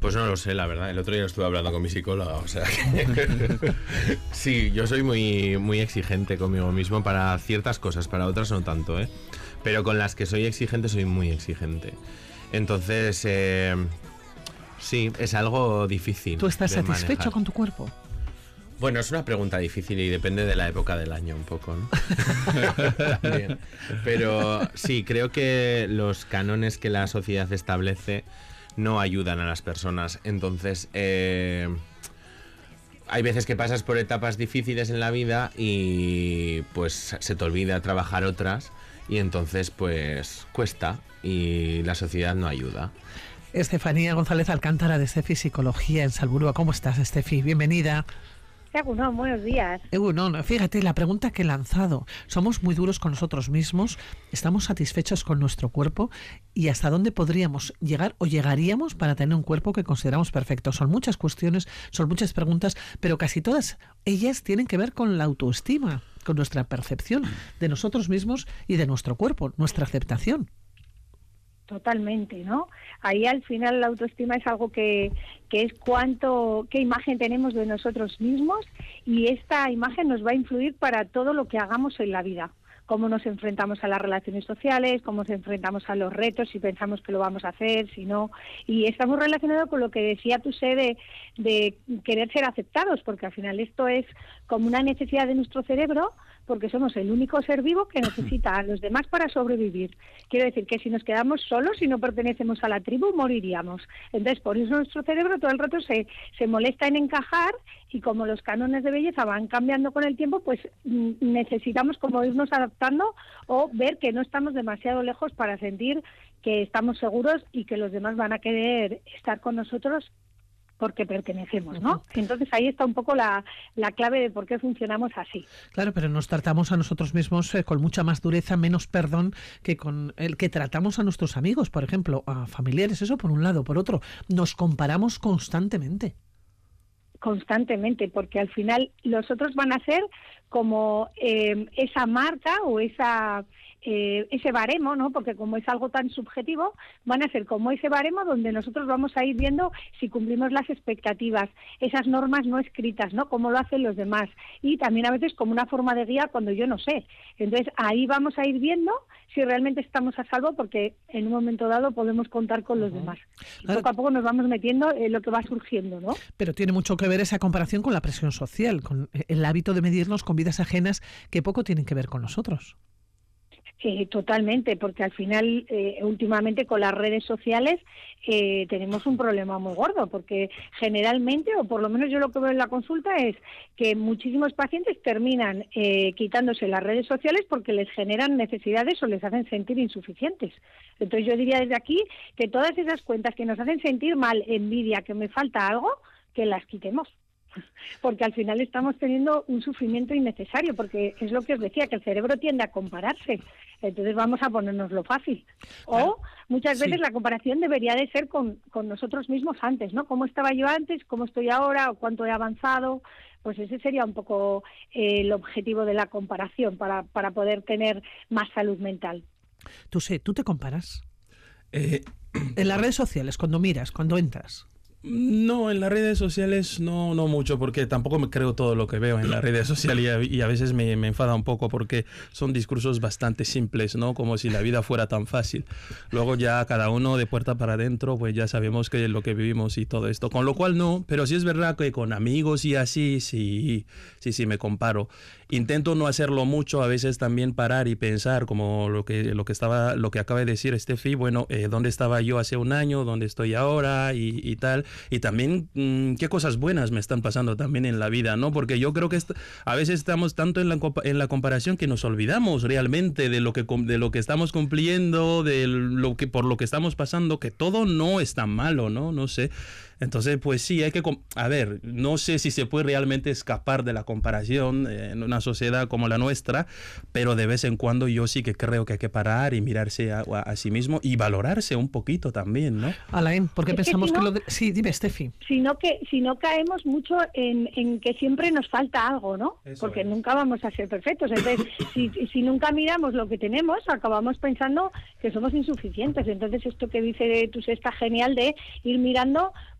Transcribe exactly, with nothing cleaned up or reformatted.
Pues no lo sé, la verdad. El otro día estuve hablando con mi psicóloga, o sea que... Sí, yo soy muy, muy exigente conmigo mismo para ciertas cosas, para otras no tanto, ¿eh? Pero con las que soy exigente, soy muy exigente. Entonces, eh, sí, es algo difícil. ¿Tú estás de satisfecho manejar. con tu cuerpo? Bueno, es una pregunta difícil y depende de la época del año un poco, ¿no? También. Pero sí, creo que los cánones que la sociedad establece no ayudan a las personas. Entonces, eh, hay veces que pasas por etapas difíciles en la vida y pues se te olvida trabajar otras y entonces pues cuesta y la sociedad no ayuda. Estefanía González Alcántara, de Estefi Psicología en Salburua. ¿Cómo estás, Estefi? Bienvenida. No, buenos días. No, fíjate, la pregunta que he lanzado. ¿Somos muy duros con nosotros mismos? ¿Estamos satisfechos con nuestro cuerpo? ¿Y hasta dónde podríamos llegar o llegaríamos para tener un cuerpo que consideramos perfecto? Son muchas cuestiones, son muchas preguntas, pero casi todas ellas tienen que ver con la autoestima, con nuestra percepción de nosotros mismos y de nuestro cuerpo, nuestra aceptación. Totalmente, ¿no? Ahí al final la autoestima es algo que, que es cuánto, qué imagen tenemos de nosotros mismos, y esta imagen nos va a influir para todo lo que hagamos en la vida. Cómo nos enfrentamos a las relaciones sociales, cómo nos enfrentamos a los retos, si pensamos que lo vamos a hacer, si no. Y está muy relacionado con lo que decía Tusé de, de querer ser aceptados, porque al final esto es como una necesidad de nuestro cerebro, porque somos el único ser vivo que necesita a los demás para sobrevivir. Quiero decir que si nos quedamos solos y no pertenecemos a la tribu, moriríamos. Entonces, por eso nuestro cerebro todo el rato se, se molesta en encajar, y como los cánones de belleza van cambiando con el tiempo, pues necesitamos como irnos adaptando o ver que no estamos demasiado lejos para sentir que estamos seguros y que los demás van a querer estar con nosotros porque pertenecemos, ¿no? Entonces ahí está un poco la, la clave de por qué funcionamos así. Claro, pero nos tratamos a nosotros mismos eh, con mucha más dureza, menos perdón que con el que tratamos a nuestros amigos, por ejemplo, a familiares. Eso por un lado. Por otro, nos comparamos constantemente. Constantemente, porque al final los otros van a ser como eh, esa marca o esa eh, ese baremo, ¿no? Porque como es algo tan subjetivo, van a ser como ese baremo donde nosotros vamos a ir viendo si cumplimos las expectativas, esas normas no escritas, ¿no? Cómo lo hacen los demás, y también a veces como una forma de guía cuando yo no sé. Entonces ahí vamos a ir viendo si realmente estamos a salvo, porque en un momento dado podemos contar con los uh-huh. demás. Y poco a poco nos vamos metiendo en lo que va surgiendo, ¿no? Pero tiene mucho que ver esa comparación con la presión social, con el hábito de medirnos con vidas ajenas que poco tienen que ver con nosotros. Eh, totalmente, porque al final, eh, últimamente con las redes sociales eh, tenemos un problema muy gordo, porque generalmente, o por lo menos yo lo que veo en la consulta, es que muchísimos pacientes terminan eh, quitándose las redes sociales porque les generan necesidades o les hacen sentir insuficientes. Entonces yo diría desde aquí que todas esas cuentas que nos hacen sentir mal, envidia, que me falta algo, que las quitemos. Porque al final estamos teniendo un sufrimiento innecesario, porque es lo que os decía, que el cerebro tiende a compararse, entonces vamos a ponernos lo fácil. O muchas veces sí. La comparación debería de ser con, con nosotros mismos antes, ¿no? ¿Cómo estaba yo antes? ¿Cómo estoy ahora? ¿O cuánto he avanzado? Pues ese sería un poco eh, el objetivo de la comparación para, para poder tener más salud mental. Tú sé, ¿tú te comparas? Eh, en las redes sociales, cuando miras, cuando entras. No, en las redes sociales no, no mucho, porque tampoco me creo todo lo que veo en las redes sociales, y a, y a veces me, me enfada un poco porque son discursos bastante simples, ¿no? Como si la vida fuera tan fácil. Luego ya cada uno de puerta para adentro, pues ya sabemos que es lo que vivimos y todo esto. Con lo cual no, pero sí es verdad que con amigos y así, sí, sí, sí me comparo. Intento no hacerlo mucho, a veces también parar y pensar, como lo que, lo que, estaba, lo que acaba de decir Estefi, bueno, eh, ¿dónde estaba yo hace un año? ¿Dónde estoy ahora? Y, y tal. Y también mmm, qué cosas buenas me están pasando también en la vida, ¿no? Porque yo creo que est- a veces estamos tanto en la, en la comparación que nos olvidamos realmente de lo que, de lo que estamos cumpliendo, de lo que, por lo que estamos pasando, que todo no es tan malo, ¿no? No sé. Entonces, pues sí, hay que... A ver, no sé si se puede realmente escapar de la comparación eh, en una sociedad como la nuestra, pero de vez en cuando yo sí que creo que hay que parar y mirarse a, a, a sí mismo y valorarse un poquito también, ¿no? Alain, ¿por qué es pensamos que, si no, que lo... De... Sí, dime, Estefi. Sino que, si no caemos mucho en, en que siempre nos falta algo, ¿no? Eso Porque es. Nunca vamos a ser perfectos. Entonces, si, si nunca miramos lo que tenemos, acabamos pensando que somos insuficientes. Entonces, esto que dice Tus está genial de ir mirando